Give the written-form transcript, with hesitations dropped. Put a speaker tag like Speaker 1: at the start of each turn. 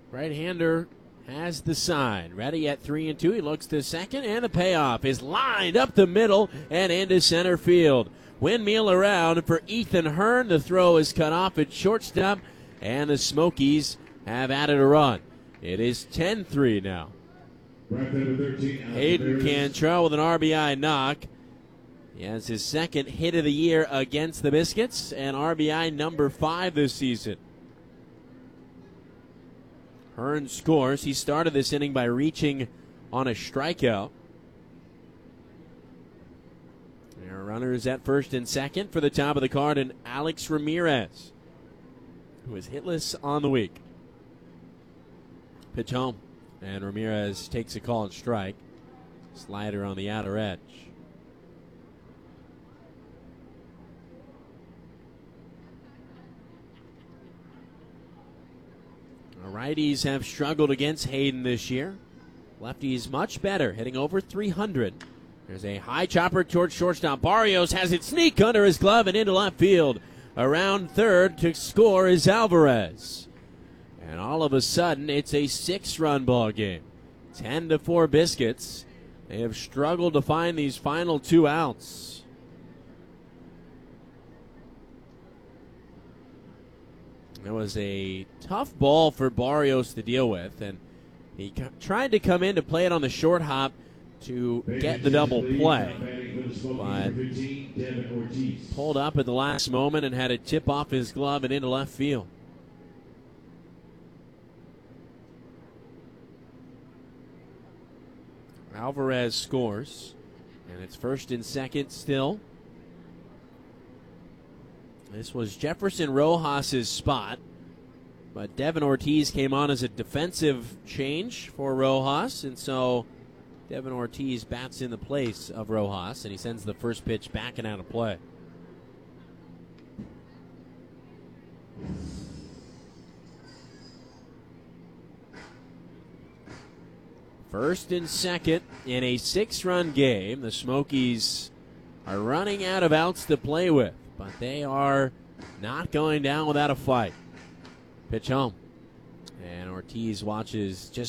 Speaker 1: Right-hander has the sign. Ready at 3-2. He looks to second, and the payoff is lined up the middle and into center field. Windmill around for Ethan Hearn. The throw is cut off at shortstop, and the Smokies have added a run. It is 10-3 now. Hayden Cantrell with an RBI knock. He has his second hit of the year against the Biscuits and RBI number 5 this season. Hearn scores. He started this inning by reaching on a strikeout. There are runners at first and second for the top of the card, and Alex Ramirez, who is hitless on the week. Pitch home, and Ramirez takes a call and strike. Slider on the outer edge. Righties have struggled against Hayden this year. Lefties much better, hitting over 300. There's a high chopper towards shortstop. Barrios has it sneak under his glove and into left field. Around third to score is Alvarez. And all of a sudden, it's a 6-run ball game. 10-4 Biscuits. They have struggled to find these final 2 outs. It was a tough ball for Barrios to deal with, and he tried to come in to play it on the short hop to get the double play, but pulled up at the last moment and had it tip off his glove and into left field. Alvarez scores, and it's first and second still. This was Jefferson Rojas' spot, but Devin Ortiz came on as a defensive change for Rojas, and so Devin Ortiz bats in the place of Rojas, and he sends the first pitch back and out of play. First and second in a 6-run game. The Smokies are running out of outs to play with, but they are not going down without a fight. Pitch home. And Ortiz watches just